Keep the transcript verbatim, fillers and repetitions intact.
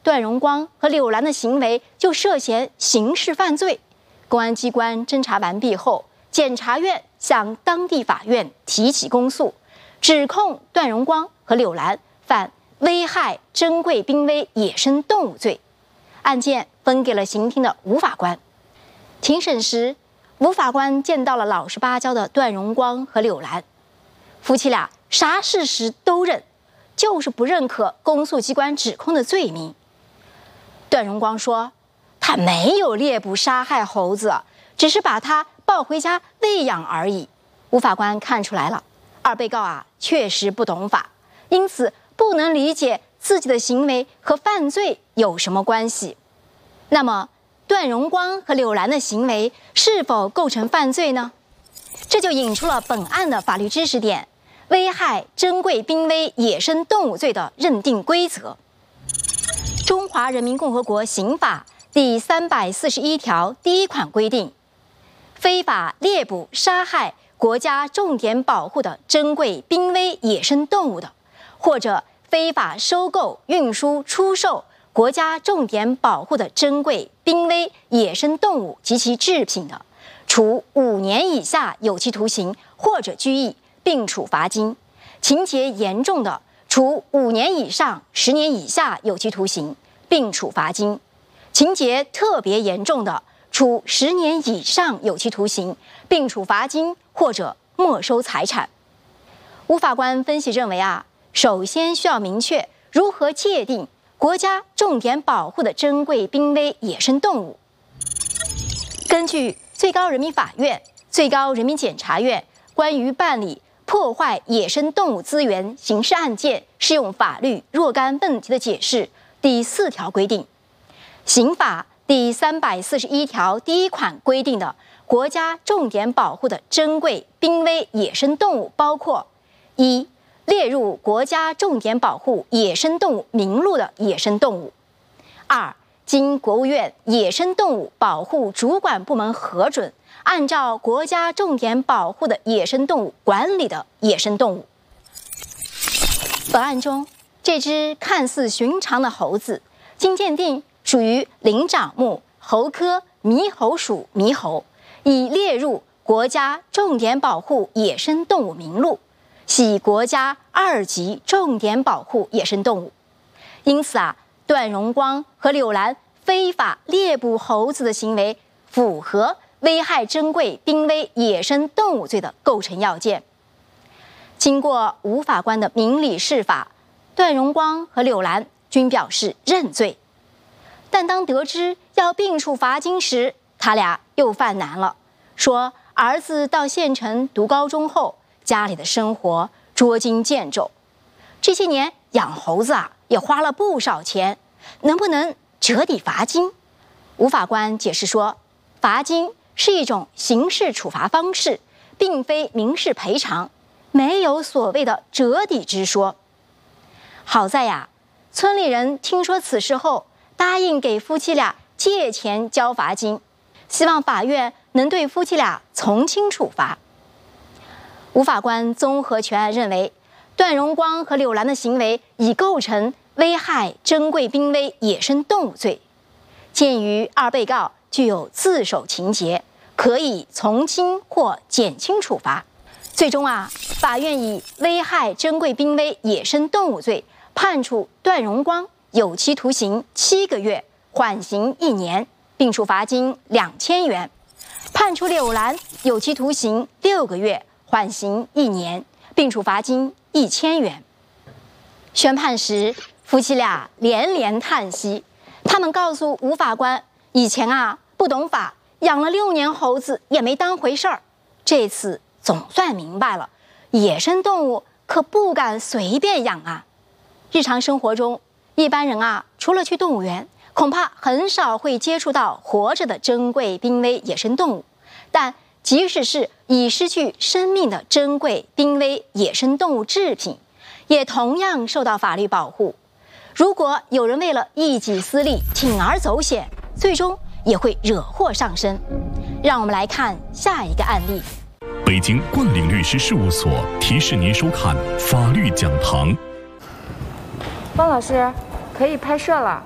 段荣光和柳兰的行为就涉嫌刑事犯罪。公安机关侦查完毕后，检察院向当地法院提起公诉，指控段荣光和柳兰犯危害珍贵濒危野生动物罪。案件分给了刑厅的吴法官。庭审时，吴法官见到了老实巴交的段荣光和柳兰，夫妻俩啥事实都认，就是不认可公诉机关指控的罪名。段荣光说，他没有猎捕杀害猴子，只是把它抱回家喂养而已。吴法官看出来了，二被告啊确实不懂法，因此不能理解自己的行为和犯罪有什么关系。那么段荣光和柳兰的行为是否构成犯罪呢？这就引出了本案的法律知识点——危害珍贵濒危野生动物罪的认定规则。中华人民共和国刑法第三百四十一条第一款规定，非法猎捕、杀害国家重点保护的珍贵濒危野生动物的，或者非法收购、运输、出售国家重点保护的珍贵濒危野生动物及其制品的，处五年以下有期徒刑或者拘役，并处罚金；情节严重的，处五年以上十年以下有期徒刑，并处罚金；情节特别严重的，处十年以上有期徒刑，并处罚金或者没收财产。吴法官分析认为啊，首先需要明确如何界定国家重点保护的珍贵濒危野生动物。根据最高人民法院、最高人民检察院关于办理破坏野生动物资源刑事案件适用法律若干问题的解释第四条规定，刑法第三百四十一条第一款规定的国家重点保护的珍贵濒危野生动物包括：一、列入国家重点保护野生动物名录的野生动物；二、经国务院野生动物保护主管部门核准，按照国家重点保护的野生动物管理的野生动物。本案中，这只看似寻常的猴子，经鉴定属于灵长目猴科猕猴属猕猴，已列入国家重点保护野生动物名录，系国家二级重点保护野生动物。因此啊，段荣光和柳兰非法猎捕猴子的行为符合危害珍贵濒危野生动物罪的构成要件。经过吴法官的明理释法，段荣光和柳兰均表示认罪。但当得知要并处罚金时，他俩又犯难了，说儿子到县城读高中后，家里的生活捉襟见肘，这些年养猴子啊也花了不少钱，能不能折抵罚金？吴法官解释说，罚金是一种刑事处罚方式，并非民事赔偿，没有所谓的折抵之说。好在呀，村里人听说此事后，答应给夫妻俩借钱交罚金，希望法院能对夫妻俩从轻处罚。吴法官综合全案认为，段荣光和柳兰的行为已构成危害珍贵濒危野生动物罪。鉴于二被告具有自首情节，可以从轻或减轻处罚。最终啊，法院以危害珍贵濒危野生动物罪判处段荣光有期徒刑七个月，缓刑一年，并处罚金两千元；判处柳兰有期徒刑六个月，缓刑一年，并处罚金一千元。宣判时，夫妻俩连连叹息，他们告诉吴法官，以前啊不懂法，养了六年猴子也没当回事儿，这次总算明白了，野生动物可不敢随便养啊。日常生活中，一般人啊除了去动物园，恐怕很少会接触到活着的珍贵濒危野生动物。但即使是已失去生命的珍贵濒危野生动物制品，也同样受到法律保护。如果有人为了一己私利铤而走险，最终也会惹祸上身。让我们来看下一个案例。 北京冠岭律师事务所提示您收看法律讲堂。 方老师，可以拍摄了。